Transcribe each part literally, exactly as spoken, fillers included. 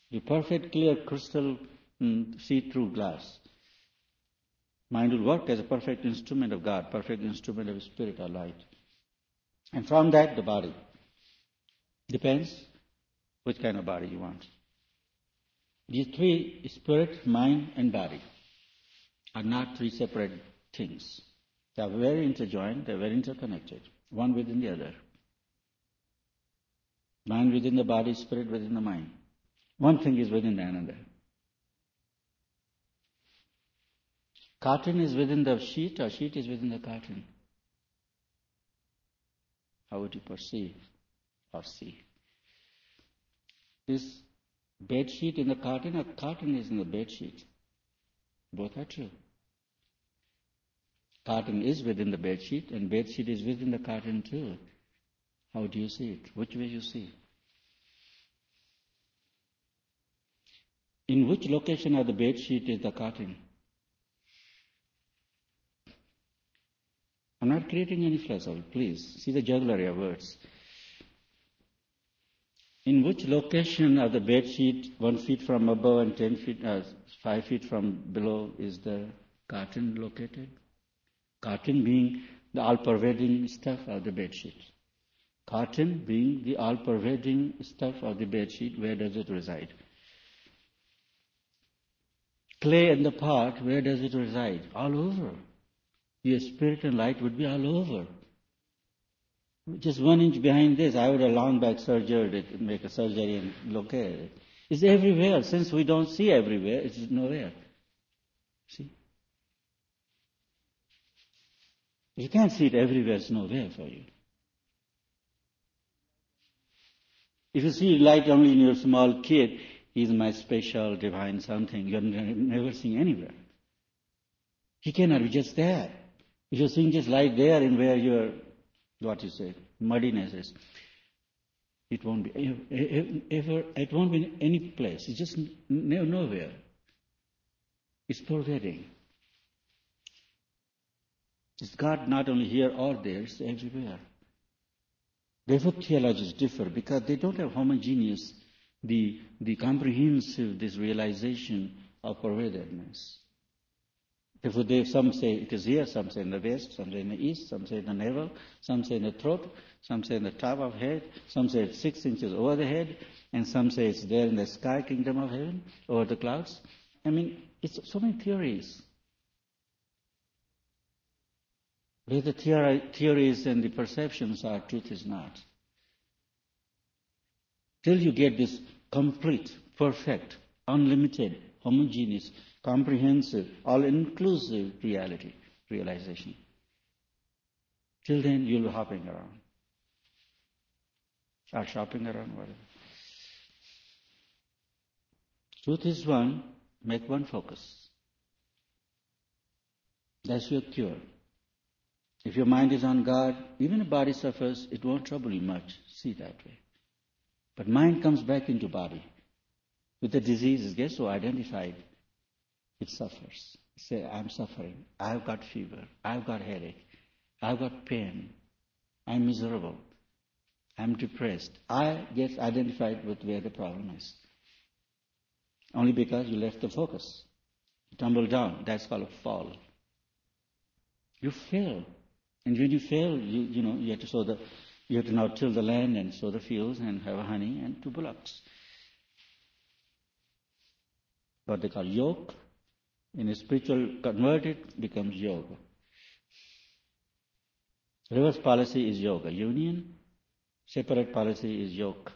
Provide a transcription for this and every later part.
The perfect, clear, crystal, mm, see-through glass. Mind will work as a perfect instrument of God, perfect instrument of Spirit or light. And from that, the body. Depends which kind of body you want. These three, spirit, mind, and body, are not three separate things. They are very interjoined, they are very interconnected, one within the other. Mind within the body, spirit within the mind. One thing is within another. Carton is within the sheet, or sheet is within the carton. How would you perceive or see? Is bed sheet in the carton, or carton is in the bed sheet? Both are true. Carton is within the bed sheet, and bed sheet is within the carton too. How do you see it? Which way you see? In which location of the bed sheet is the carton? I'm not creating any puzzle, please. See the jugglery of words. In which location of the bed sheet, one feet from above and ten feet, uh, five feet from below, is the carton located? Carton being the all-pervading stuff of the bed sheet. Carton being the all-pervading stuff of the bed sheet, where does it reside? Clay in the pot, where does it reside? All over. Your spirit and light would be all over. Just one inch behind this, I would have long back surgery it, make a surgery and locate it. It's everywhere. Since we don't see everywhere, it's nowhere. See? If you can't see it everywhere, it's nowhere for you. If you see light only in your small kid, he's my special divine something, you're never seeing anywhere. He cannot be just there. If you're seeing just light there in where your, what you say, muddiness is, it won't be ever, ever it won't be in any place. It's just nowhere. It's pervading. It's God not only here or there, it's everywhere. Therefore, theologians differ because they don't have homogeneous, the, the comprehensive, this realization of pervadedness. Therefore, they, some say it is here, some say in the west, some say in the east, some say in the navel, some say in the throat, some say in the top of the head, some say it's six inches over the head, and some say it's there in the sky kingdom of heaven, over the clouds. I mean, it's so many theories. Where the theory, theories and the perceptions are, truth is not. Till you get this complete, perfect, unlimited, homogeneous, comprehensive, all-inclusive reality, realization. Till then, you'll be hopping around. Or shopping around, whatever. Truth is one, make one focus. That's your cure. If your mind is on God, even if body suffers, it won't trouble you much. See that way. But mind comes back into body. With the disease, it gets so identified, it suffers. Say, I'm suffering. I've got fever. I've got headache. I've got pain. I'm miserable. I'm depressed. I get identified with where the problem is. Only because you left the focus. You tumble down. That's called a fall. You fail. And when you fail, you, you know, you have to sow the, you have to now till the land and sow the fields and have honey and two bullocks. What they call yoke, in a spiritual converted, becomes yoga. Reverse policy is yoga. Union, separate policy is yoke.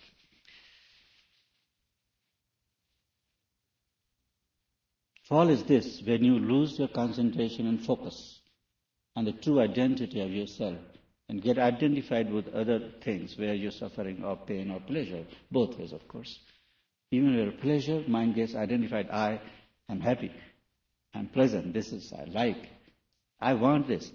Fall is this, when you lose your concentration and focus on the true identity of yourself and get identified with other things where you're suffering or pain or pleasure, both ways, of course. Even where pleasure, mind gets identified, I am happy, I'm pleasant, this is, I like, I want this.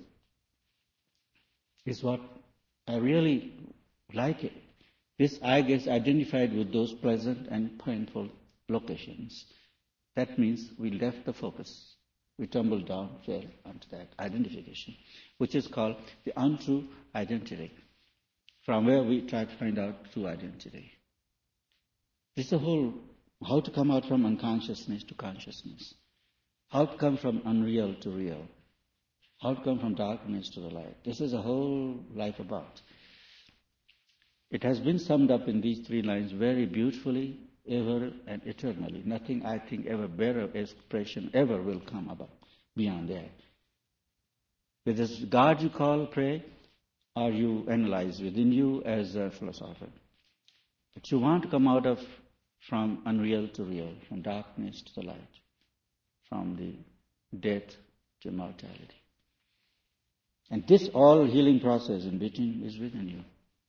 Is what I really like it. This I gets identified with those pleasant and painful locations. That means we left the focus. We tumbled down, fell onto that identification, which is called the untrue identity, from where we try to find out true identity. This is the whole How to come out from unconsciousness to consciousness. How to come from unreal to real. How to come from darkness to the light. This is a whole life about. It has been summed up in these three lines very beautifully, ever and eternally. Nothing, I think, ever better expression ever will come about beyond that. With this God you call, pray, or you analyze within you as a philosopher. But you want to come out of from unreal to real, from darkness to the light, from the death to immortality. And this all healing process in between is within you.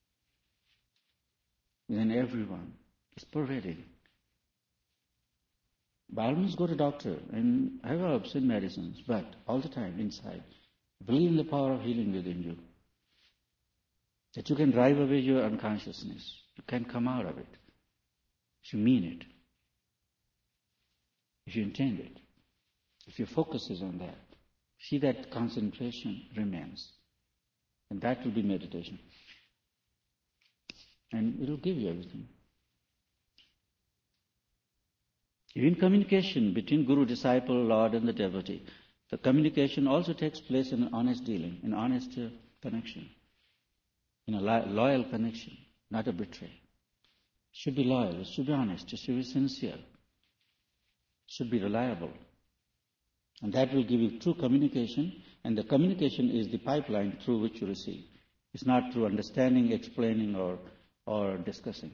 Within everyone. It's pervading. By all means go to doctor and have herbs and medicines, but all the time inside, believe in the power of healing within you. That you can drive away your unconsciousness. You can come out of it. If you mean it. If you intend it. If your focus is on that. See that concentration remains. And that will be meditation. And it will give you everything. Even communication between guru, disciple, Lord and the devotee. The communication also takes place in an honest dealing, in honest uh, connection. In a li- loyal connection, not a betray. It should be loyal, it should be honest, it should be sincere. It should be reliable. And that will give you true communication, and the communication is the pipeline through which you receive. It's not through understanding, explaining, or, or discussing.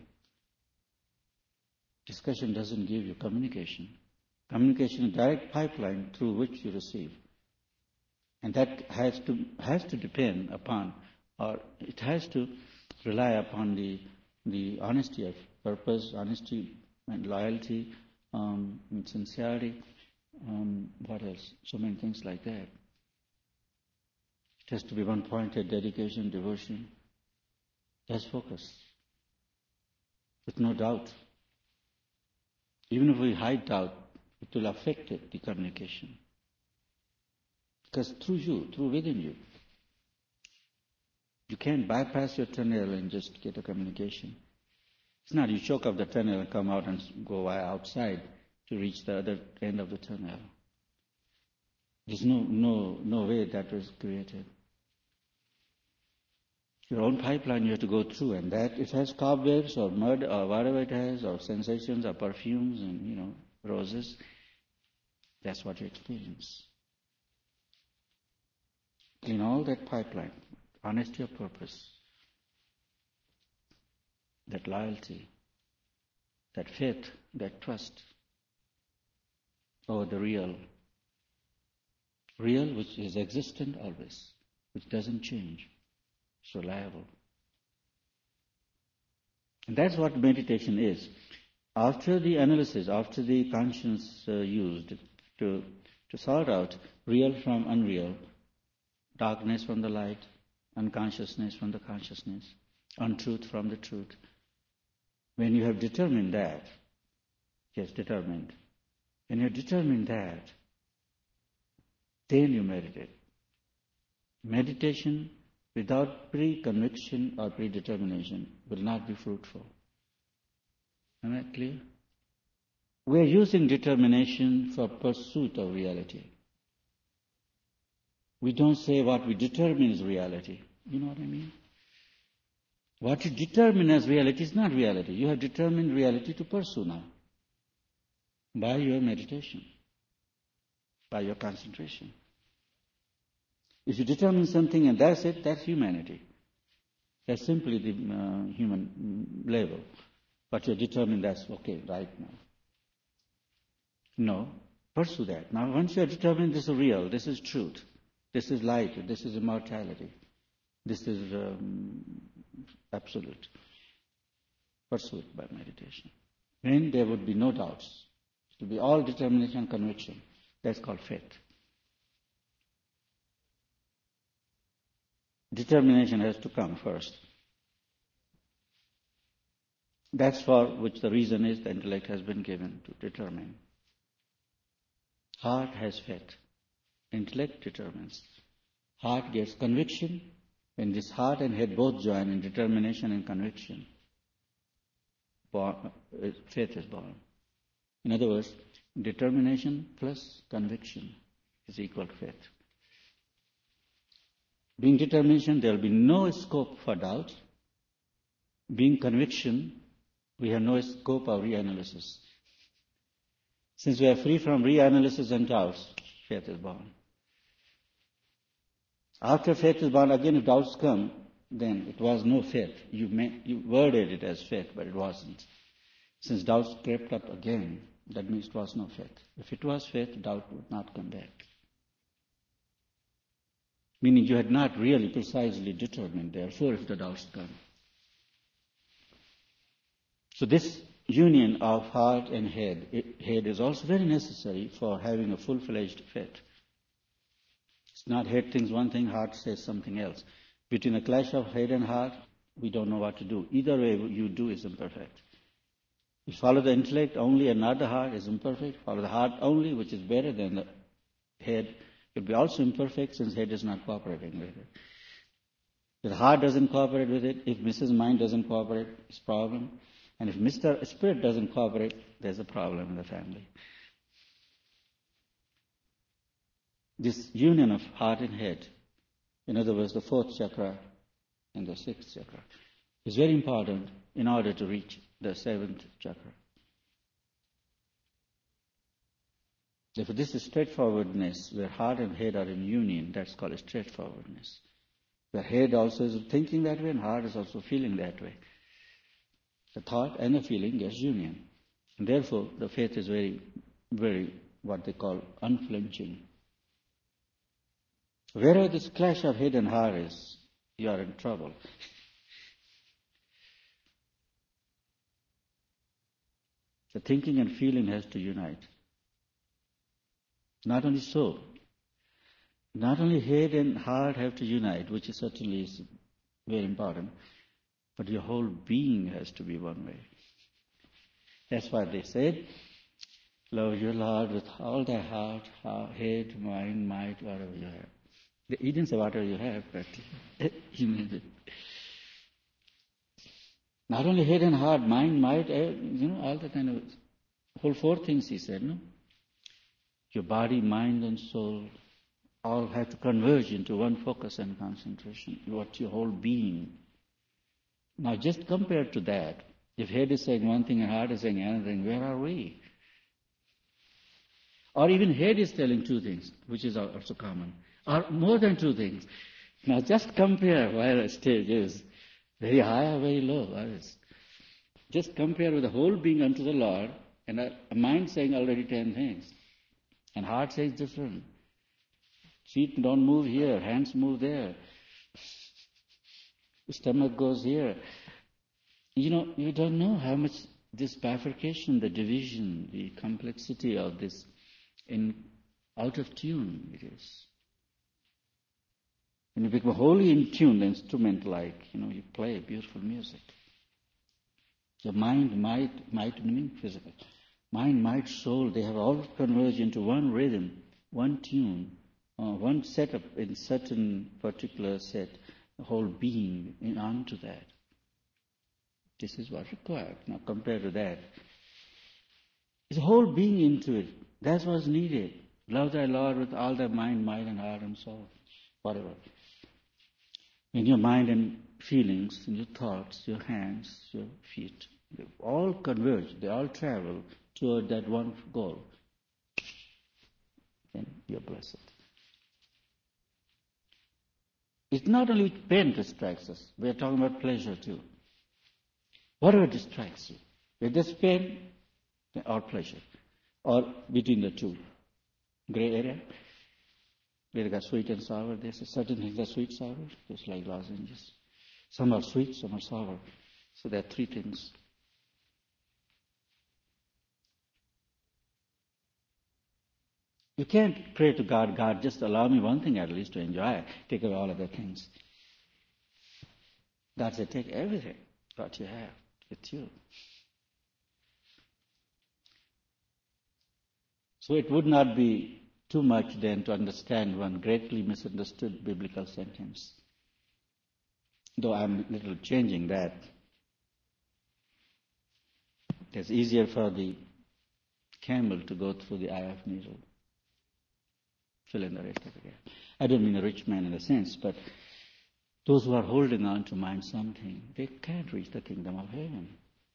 Discussion doesn't give you communication. Communication is a direct pipeline through which you receive. And that has to has to depend upon, or it has to rely upon the the honesty of purpose, honesty and loyalty, um, and sincerity. Um, what else? So many things like that. It has to be one-pointed dedication, devotion. That's focus. With no doubt. Even if we hide doubt, it will affect it, the communication. Because through you, through within you, you can't bypass your tunnel and just get a communication. It's not you choke up the tunnel and come out and go outside to reach the other end of the tunnel. There's no no no way that was created. Your own pipeline you have to go through, and that it has cobwebs or mud or whatever it has, or sensations or perfumes and, you know, roses. That's what you experience. Clean all that pipeline, honesty of purpose, that loyalty, that faith, that trust over the real. Real which is existent always, which doesn't change. It's reliable. And that's what meditation is. After the analysis, after the conscience uh, used to, to sort out real from unreal, darkness from the light, unconsciousness from the consciousness, untruth from the truth, when you have determined that, yes, determined, when you have determined that, then you meditate. Meditation without pre-conviction or predetermination will not be fruitful. Am I clear? We are using determination for pursuit of reality. We don't say what we determine is reality. You know what I mean? What you determine as reality is not reality. You have determined reality to pursue now. By your meditation. By your concentration. If you determine something and that's it, that's humanity. That's simply the uh, human level. But you're determined that's okay right now. No, pursue that. Now once you're determined this is real, this is truth, this is light, this is immortality, this is um, absolute. Pursue it by meditation. Then there would be no doubts. It will be all determination and conviction. That's called faith. Determination has to come first. That's for which the reason is the intellect has been given to determine. Heart has faith. Intellect determines. Heart gets conviction. When this heart and head both join in determination and conviction, born, faith is born. In other words, determination plus conviction is equal to faith. Being determination, there will be no scope for doubt. Being conviction, we have no scope of reanalysis. Since we are free from reanalysis and doubts, faith is born. After faith is born, again if doubts come, then it was no faith. You, may, you worded it as faith, but it wasn't. Since doubts crept up again, that means it was no faith. If it was faith, doubt would not come back. Meaning you had not really precisely determined, therefore, if the doubts come. So this union of heart and head, head is also very necessary for having a full-fledged faith. It's not head thinks one thing, heart says something else. Between a clash of head and heart, we don't know what to do. Either way you do is imperfect. You follow the intellect only and not the heart is imperfect. Follow the heart only, which is better than the head. It will be also imperfect since head is not cooperating with it. If the heart doesn't cooperate with it, if Missus Mind doesn't cooperate, it's a problem. And if Mister Spirit doesn't cooperate, there's a problem in the family. This union of heart and head, in other words, the fourth chakra and the sixth chakra, is very important in order to reach the seventh chakra. Therefore, this is straightforwardness, where heart and head are in union. That's called straightforwardness. Where head also is thinking that way and heart is also feeling that way. The thought and the feeling gets union. And therefore, the faith is very, very, what they call unflinching. Wherever this clash of head and heart is, you are in trouble. The thinking and feeling has to unite. Not only so, not only head and heart have to unite, which is certainly is very important, but your whole being has to be one way. That's why they said, love your Lord with all thy heart, head, mind, might, whatever you have. He didn't say whatever you have, but he meant it. Not only head and heart, mind, might, you know, all the kind of whole four things he said, no? Your body, mind, and soul all have to converge into one focus and concentration. What your whole being. Now, just compared to that, if head is saying one thing and heart is saying another thing, where are we? Or even head is telling two things, which is also common, or more than two things. Now, just compare where a stage is, very high or very low. Just compare with the whole being unto the Lord, and a mind saying already ten things. And heart says different. Feet don't move here, hands move there. Stomach goes here. You know, you don't know how much this bifurcation, the division, the complexity of this in out of tune it is. When you become wholly in tune, the instrument like, you know, you play beautiful music. Your mind, might, might mean physical. Mind, might, soul, they have all converged into one rhythm, one tune, uh, one setup in certain particular set, the whole being in onto that. This is what's required. Now compared to that, it's a whole being into it. That's what's needed. Love thy Lord with all thy mind, might, and heart and soul, whatever. In your mind and feelings, in your thoughts, your hands, your feet, they all converge, they all travel toward that one goal. Then you're blessed. It's not only pain distracts us, we're talking about pleasure too. Whatever distracts you, whether it's pain or pleasure, or between the two. Gray area, where you got sweet and sour, there's a certain things are sweet, sour, just like lozenges. Some are sweet, some are sour. So there are three things. You can't pray to God, God, just allow me one thing at least to enjoy, take away all other things. God said, take everything, what you have, with you. So it would not be too much then to understand one greatly misunderstood biblical sentence. Though I'm a little changing that. It's easier for the camel to go through the eye of needle. Fill in the rest of the gap. I don't mean a rich man in a sense, but those who are holding on to mind something, they can't reach the kingdom of heaven.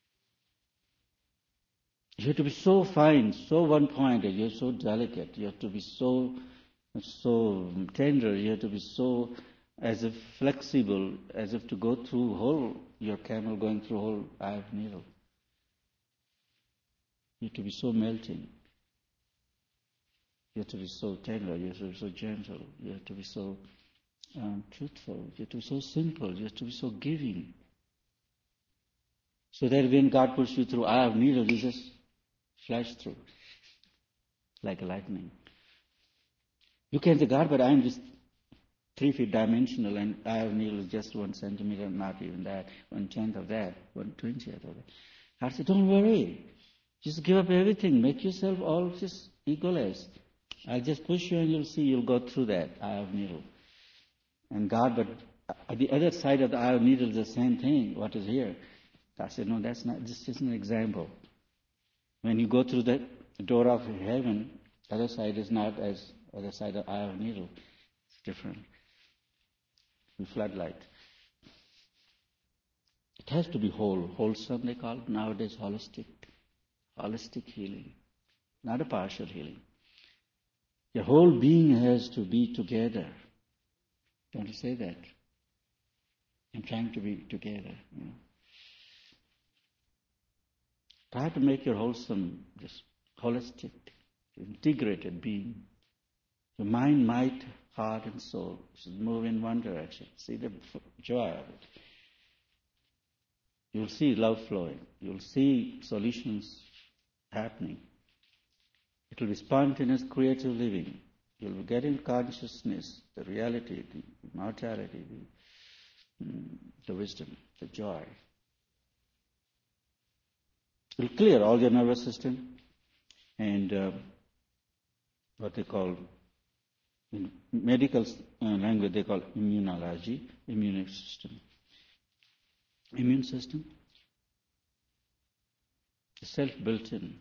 You have to be so fine, so one-pointed, you're so delicate, you have to be so, so tender, you have to be so as if flexible, as if to go through whole, your camel going through whole eye of needle. You have to be so melting. You have to be so tender, you have to be so gentle, you have to be so um, truthful, you have to be so simple, you have to be so giving. So that when God puts you through eye of needle, you just flash through like a lightning. You can say, God, but I am just three feet dimensional and eye of needle is just one centimeter, not even that, one tenth of that, one twentieth of that. God said, don't worry. Just give up everything. Make yourself all just egoless. I'll just push you and you'll see you'll go through that eye of needle. And God, but at the other side of the eye of needle is the same thing. What is here? God said, no, that's not, this is an example. When you go through the door of heaven, the other side is not as other side of the eye of needle. It's different. The floodlight. It has to be whole, wholesome they call it nowadays, holistic. Holistic healing, not a partial healing. Your whole being has to be together. Don't you say that? I'm trying to be together. You know. Try to make your wholesome, just holistic, integrated being. Your mind, might, heart, and soul should move in one direction. See the joy of it. You'll see love flowing. You'll see solutions happening. It will be spontaneous, creative living. You'll get in consciousness, the reality, the immortality, the, the wisdom, the joy. It will clear all your nervous system and uh, what they call, in medical uh, language, they call immunology, immune system. Immune system is self-built in.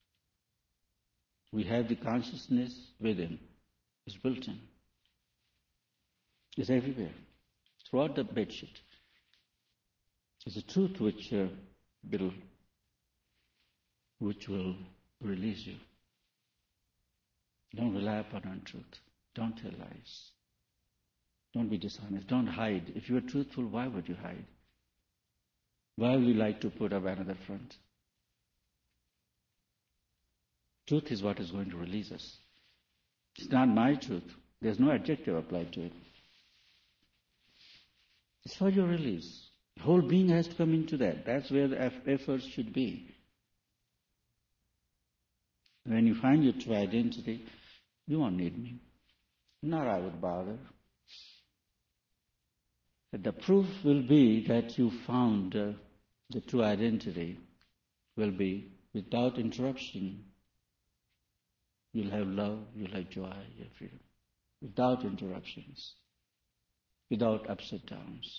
We have the consciousness within. It's built in. It's everywhere. Throughout the bedsheet. It's a truth which uh, will, which will release you. Don't rely upon untruth. Don't tell lies. Don't be dishonest. Don't hide. If you are truthful, why would you hide? Why would you like to put up another front? Truth is what is going to release us. It's not my truth. There's no adjective applied to it. It's for your release. The whole being has to come into that. That's where the efforts should be. When you find your true identity, you won't need me. Not I would bother. But the proof will be that you found uh, the true identity will be without interruption. You'll have love, you'll have joy, you'll have freedom. Without interruptions. Without ups and downs.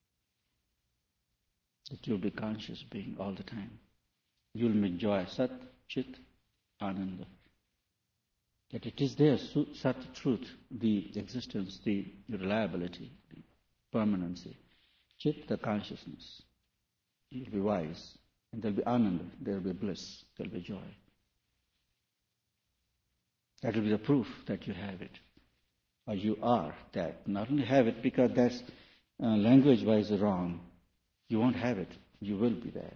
That you'll be conscious being all the time. You'll enjoy Sat, Chit, Ananda. That it is there, Sat, truth, the existence, the reliability, the permanency. Chit, the consciousness. You'll be wise. And there'll be Ananda, there'll be bliss, there'll be joy. That will be the proof that you have it. Or you are that. Not only have it because that's uh, language-wise wrong. You won't have it. You will be that.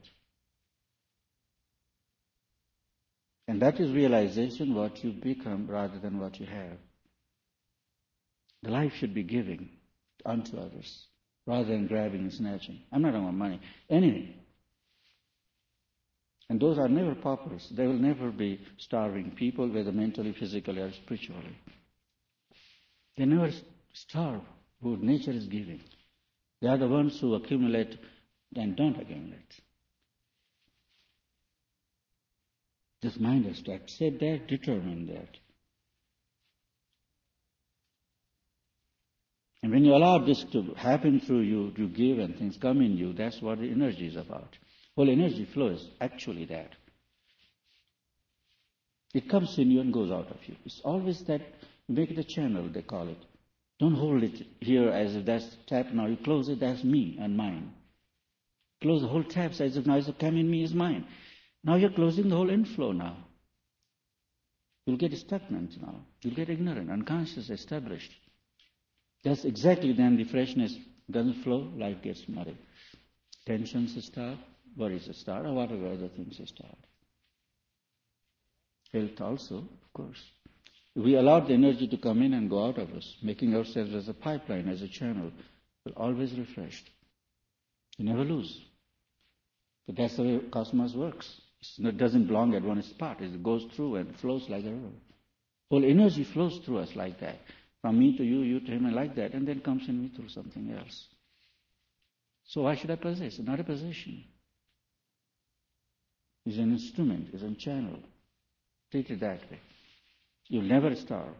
And that is realization what you become rather than what you have. The life should be giving unto others rather than grabbing and snatching. I'm not talking about money. Anything. And those are never paupers. They will never be starving people, whether mentally, physically, or spiritually. They never starve who nature is giving. They are the ones who accumulate and don't accumulate. This mind has to accept that, determine that. And when you allow this to happen through you, you give and things come in you, that's what the energy is about. Whole energy flow is actually that. It comes in you and goes out of you. It's always that, make it a channel, they call it. Don't hold it here as if that's tap now. You close it, that's me and mine. Close the whole tap as if now it's come in me is mine. Now you're closing the whole inflow now. You'll get stagnant now. You'll get ignorant, unconscious, established. That's exactly then the freshness doesn't flow, life gets muddy. Tensions start, worries start, or whatever other things start. Health also, of course. We allow the energy to come in and go out of us, making ourselves as a pipeline, as a channel. We're always refreshed. You never lose. But that's the way cosmos works. It doesn't belong at one spot. It goes through and flows like a river. Whole energy flows through us like that. From me to you, you to him, and like that, and then comes in me through something else. So why should I possess? It's not a possession. It's an instrument, it's a channel. Treat it that way. You'll never starve.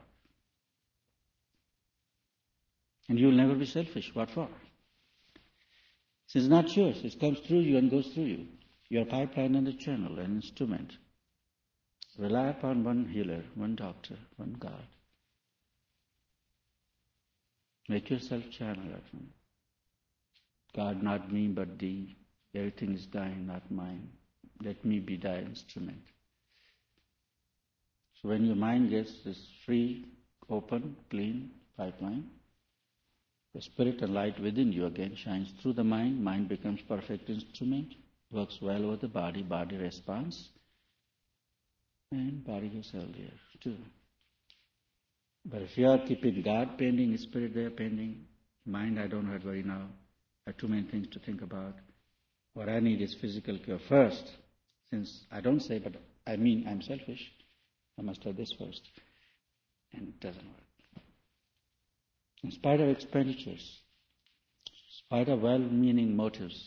And you'll never be selfish. What for? It's not yours. It comes through you and goes through you. You're a pipeline and a channel, an instrument. Rely upon one healer, one doctor, one God. Make yourself channel at him. God, not me, but thee. Everything is thine, not mine. Let me be thy instrument. So when your mind gets this free, open, clean pipeline, the spirit and light within you again shines through the mind. Mind becomes perfect instrument, works well over the body, body responds, and body goes healthier too. But if you are keeping God pending, spirit there pending, mind I don't have to worry now. I have too many things to think about. What I need is physical cure first. Since I don't say, but I mean I'm selfish, I must have this first. And it doesn't work. In spite of expenditures, in spite of well-meaning motives,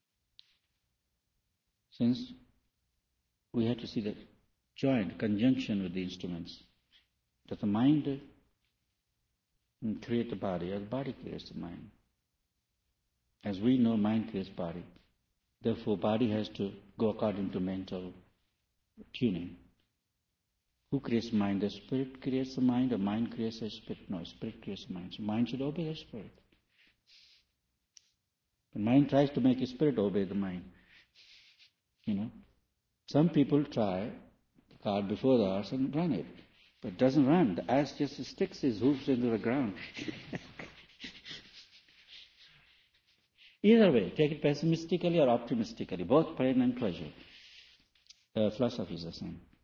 since we have to see the joint conjunction with the instruments, that the mind creates the body, or the body creates the mind. As we know, mind creates body. Therefore, body has to go according to mental tuning. Who creates mind? The spirit creates the mind, or mind creates the spirit? No, spirit creates the mind. So mind should obey the spirit. The mind tries to make the spirit obey the mind. You know, some people try the cart before the horse and run it, but it doesn't run. The ass just sticks his hoofs into the ground. Either way, take it pessimistically or optimistically, both pain and pleasure. Uh, philosophy is the same.